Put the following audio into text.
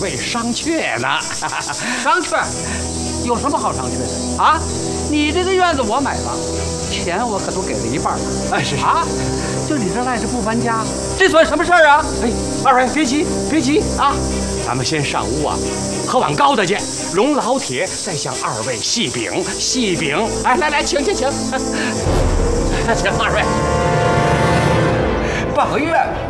为商榷呢。 商榷？有什么好商榷的啊？你这个院子我买了，钱我可都给了一半了。 哎，是啊，就你这赖着不搬家，这算什么事儿啊？ 哎，二位别急，别急啊，咱们先上屋啊，喝碗高的去。龙老铁再向二位细禀细禀。哎，来，请，请二位。 半个月